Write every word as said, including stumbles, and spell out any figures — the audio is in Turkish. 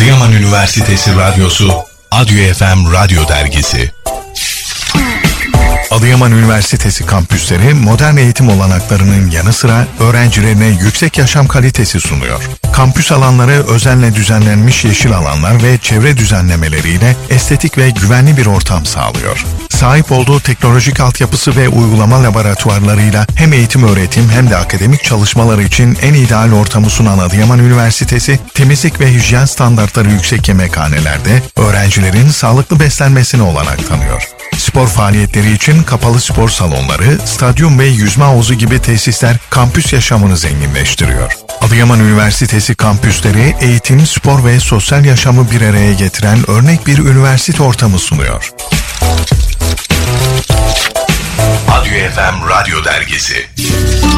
Adıyaman Üniversitesi Radyosu, Adyo F M Radyo Dergisi. Adıyaman Üniversitesi kampüsleri modern eğitim olanaklarının yanı sıra öğrencilerine yüksek yaşam kalitesi sunuyor. Kampüs alanları özenle düzenlenmiş yeşil alanlar ve çevre düzenlemeleriyle estetik ve güvenli bir ortam sağlıyor. Sahip olduğu teknolojik altyapısı ve uygulama laboratuvarlarıyla hem eğitim öğretim hem de akademik çalışmalar için en ideal ortamı sunan Adıyaman Üniversitesi, temizlik ve hijyen standartları yüksek yemekhanelerde öğrencilerin sağlıklı beslenmesine olanak tanıyor. Spor faaliyetleri için kapalı spor salonları, stadyum ve yüzme havuzu gibi tesisler kampüs yaşamını zenginleştiriyor. Adıyaman Üniversitesi kampüsleri eğitim, spor ve sosyal yaşamı bir araya getiren örnek bir üniversite ortamı sunuyor. Adyo F M Radyo Dergisi.